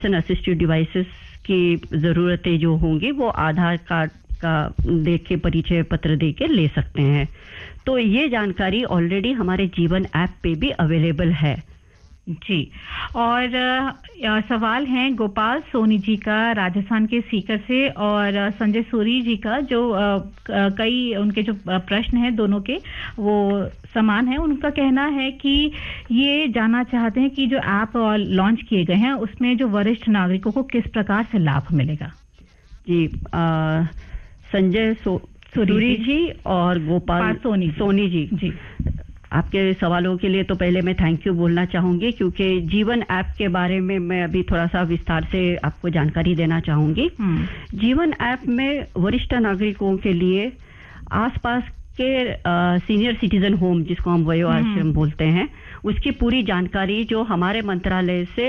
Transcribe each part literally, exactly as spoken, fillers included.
Assisted devices की ज़रूरतें जो होंगी वो आधार कार्ड का देख के, परिचय पत्र दे के ले सकते हैं। तो ये जानकारी ऑलरेडी हमारे जीवन ऐप पे भी अवेलेबल है। जी, और आ, सवाल है गोपाल सोनी जी का राजस्थान के सीकर से, और संजय सूरी जी का, जो आ, कई उनके जो प्रश्न हैं दोनों के वो समान है। उनका कहना है कि ये जानना चाहते हैं कि जो ऐप लॉन्च किए गए हैं उसमें जो वरिष्ठ नागरिकों को किस प्रकार से लाभ मिलेगा। जी, आ, संजय सो, सूरी जी और गोपाल सोनी सोनी जी जी आपके सवालों के लिए तो पहले मैं थैंक यू बोलना चाहूंगी, क्योंकि जीवन ऐप के बारे में मैं अभी थोड़ा सा विस्तार से आपको जानकारी देना चाहूंगी। जीवन ऐप में वरिष्ठ नागरिकों के लिए आसपास के सीनियर सिटीजन होम, जिसको हम वयो आश्रम बोलते हैं, उसकी पूरी जानकारी जो हमारे मंत्रालय से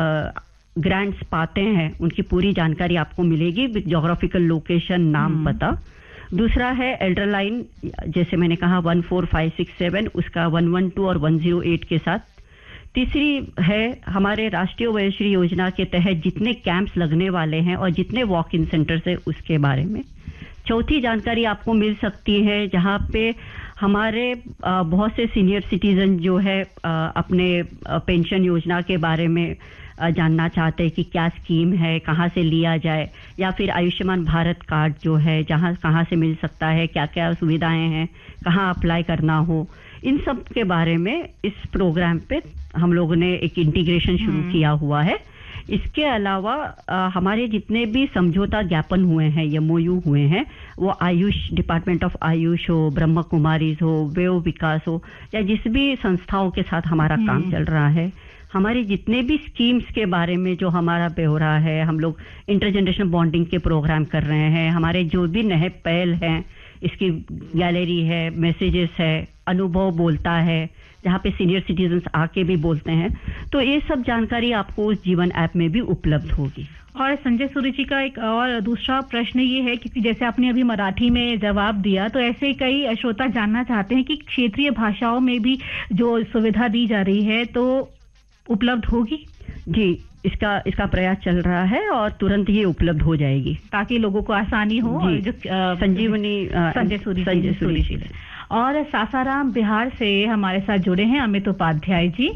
ग्रांट्स पाते हैं उनकी पूरी जानकारी आपको मिलेगी विद ज्योग्राफिकल लोकेशन, नाम, पता। दूसरा है एल्डर लाइन, जैसे मैंने कहा one four five six seven, उसका वन वन टू और वन ज़ीरो एट के साथ। तीसरी है हमारे राष्ट्रीय वयोश्री योजना के तहत जितने कैंप्स लगने वाले हैं और जितने वॉक इन सेंटर्स है उसके बारे में। चौथी जानकारी आपको मिल सकती है जहाँ पे हमारे बहुत से सीनियर सिटीजन जो है अपने पेंशन योजना के बारे में जानना चाहते हैं कि क्या स्कीम है, कहाँ से लिया जाए, या फिर आयुष्मान भारत कार्ड जो है जहाँ कहाँ से मिल सकता है, क्या क्या सुविधाएं हैं, कहाँ अप्लाई करना हो, इन सब के बारे में इस प्रोग्राम पे हम लोगों ने एक इंटीग्रेशन शुरू किया हुआ है। इसके अलावा आ, हमारे जितने भी समझौता ज्ञापन हुए हैं, एमओयू हुए हैं, वो आयुष, डिपार्टमेंट ऑफ आयुष हो, ब्रह्म कुमारीज हो, वेव विकास हो, या जिस भी संस्थाओं के साथ हमारा काम चल रहा है, हमारे जितने भी स्कीम्स के बारे में जो हमारा ब्यौरा है, हम लोग इंटर जनरेशन बॉन्डिंग के प्रोग्राम कर रहे हैं, हमारे जो भी नए पहल हैं, इसकी गैलरी है, मैसेजेस है, अनुभव बोलता है, जहाँ पे सीनियर सिटीजन्स आके भी बोलते हैं, तो ये सब जानकारी आपको उस जीवन ऐप में भी उपलब्ध होगी। और संजय सूरी जी का एक और दूसरा प्रश्न ये है कि जैसे आपने अभी मराठी में जवाब दिया, तो ऐसे कई श्रोता जानना चाहते हैं कि क्षेत्रीय भाषाओं में भी जो सुविधा दी जा रही है तो उपलब्ध होगी। जी, इसका इसका प्रयास चल रहा है और तुरंत ही उपलब्ध हो जाएगी ताकि लोगों को आसानी हो। जो संजीवनी संजय सूरी संजय सूरी जी। और सासाराम बिहार से हमारे साथ जुड़े हैं अमित उपाध्याय जी।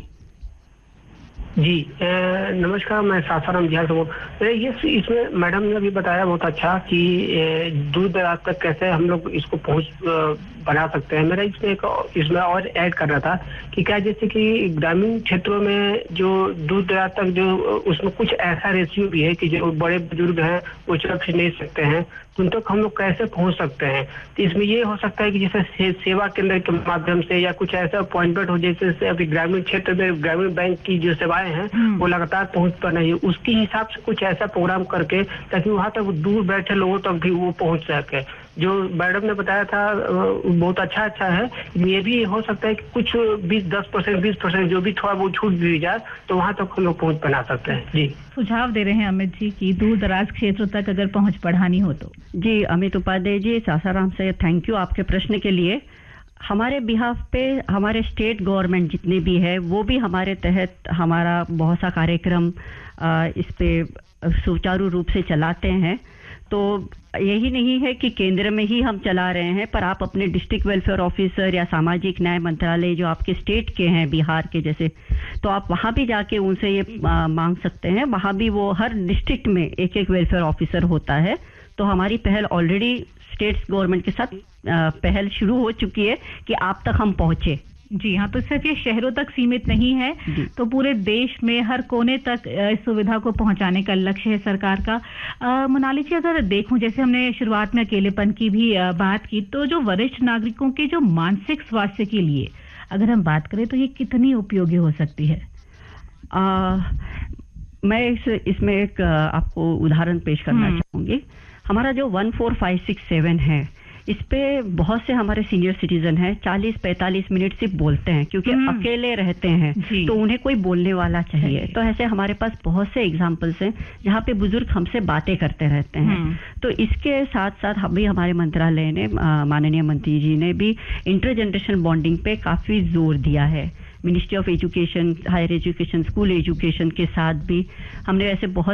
जी नमस्कार, मैं सासाराम बिहार से बोल ये इसमें मैडम ने भी बताया बहुत अच्छा कि दूर दराज तक कैसे हम लोग इसको पहुंच बना सकते हैं। मेरा इसमें एक इसमें और ऐड कर रहा था कि क्या जैसे कि ग्रामीण क्षेत्रों में जो दूर दराज तक जो उसमें कुछ ऐसा रेशियो भी है कि जो बड़े बुजुर्ग हैं वो चल फिर नहीं सकते हैं, तो उन तक हम लोग कैसे पहुंच सकते हैं। तो इसमें ये हो सकता है कि जैसे से, सेवा केंद्र के माध्यम से या कुछ ऐसा अपॉइंटमेंट हो, जैसे अभी ग्रामीण क्षेत्र में ग्रामीण बैंक की जो सेवाएं हैं वो लगातार पहुंच पा नहीं है, उसके हिसाब से कुछ ऐसा प्रोग्राम करके ताकि वहां तक दूर बैठे लोगों तक भी वो पहुंच सके। जो मैडम ने बताया था बहुत अच्छा अच्छा है। ये भी हो सकता है कि कुछ बीस दस परसेंट बीस परसेंट जो भी थोड़ा बहुत छूट दी जाए तो वहां तक हम लोग पहुंच बना सकते हैं। जी, सुझाव दे रहे हैं अमित जी की दूर दराज क्षेत्रों तक अगर पहुंच बढ़ानी हो तो। जी, अमित उपाध्याय जी, सासाराम से थैंक यू आपके प्रश्न के लिए। हमारे बिहाफ पे हमारे स्टेट गवर्नमेंट जितने भी है वो भी हमारे तहत हमारा बहुत सा कार्यक्रम इस पे सुचारू रूप से चलाते हैं। तो यही नहीं है कि केंद्र में ही हम चला रहे हैं, पर आप अपने डिस्ट्रिक्ट वेलफेयर ऑफिसर या सामाजिक न्याय मंत्रालय जो आपके स्टेट के हैं, बिहार के जैसे, तो आप वहाँ भी जाके उनसे ये मांग सकते हैं। वहाँ भी वो हर डिस्ट्रिक्ट में एक एक वेलफेयर ऑफिसर होता है। तो हमारी पहल ऑलरेडी स्टेट गवर्नमेंट के साथ पहल शुरू हो चुकी है कि आप तक हम पहुंचे। जी हाँ, तो सिर्फ ये शहरों तक सीमित नहीं है, तो पूरे देश में हर कोने तक इस सुविधा को पहुंचाने का लक्ष्य है सरकार का। मोनाली जी, अगर देखूं जैसे हमने शुरुआत में अकेलेपन की भी आ, बात की, तो जो वरिष्ठ नागरिकों के जो मानसिक स्वास्थ्य के लिए अगर हम बात करें तो ये कितनी उपयोगी हो सकती है? आ, मैं इस, इसमें एक आपको उदाहरण पेश करना चाहूंगी। हमारा जो one four five six seven है, इस पे बहुत से हमारे सीनियर सिटीजन हैं, चालीस पैंतालीस मिनट सिर्फ बोलते हैं क्योंकि अकेले रहते हैं, तो उन्हें कोई बोलने वाला चाहिए। तो ऐसे हमारे पास बहुत से एग्जाम्पल्स हैं जहाँ पे बुजुर्ग हमसे बातें करते रहते हैं। तो इसके साथ साथ हम भी हमारे मंत्रालय ने, माननीय मंत्री जी ने भी इंटर जनरेशन बॉन्डिंग पे काफी जोर दिया है। Ministry of education, higher education, school education के साथ भी हमने ऐसे बहुत